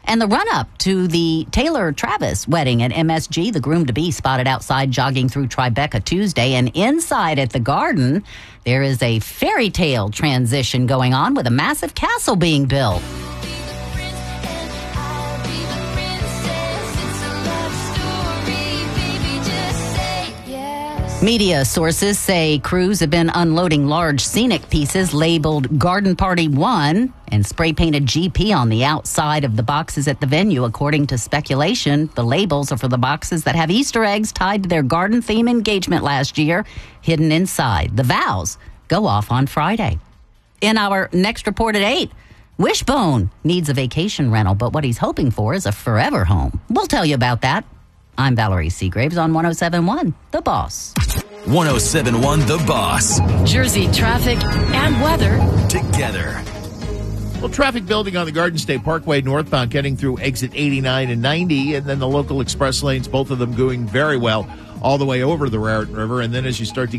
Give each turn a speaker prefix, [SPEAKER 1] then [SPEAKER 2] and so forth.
[SPEAKER 1] And the run-up to the Taylor-Travis wedding at MSG, the groom-to-be spotted outside jogging through Tribeca Tuesday. And inside at the Garden, there is a fairy tale transition going on with a massive castle being built. Media sources say crews have been unloading large scenic pieces labeled Garden Party 1 and spray-painted GP on the outside of the boxes at the venue. According to speculation, the labels are for the boxes that have Easter eggs tied to their garden theme engagement last year, hidden inside. The vows go off on Friday. In our next report at 8, Wishbone needs a vacation rental, but what he's hoping for is a forever home. We'll tell you about that. I'm Valerie Seagraves on 107.1 The Boss.
[SPEAKER 2] 107.1 The Boss.
[SPEAKER 3] Jersey traffic and weather
[SPEAKER 2] together.
[SPEAKER 4] Well, traffic building on the Garden State Parkway northbound getting through exit 89 and 90, and then the local express lanes, both of them going very well all the way over the Raritan River. And then as you start to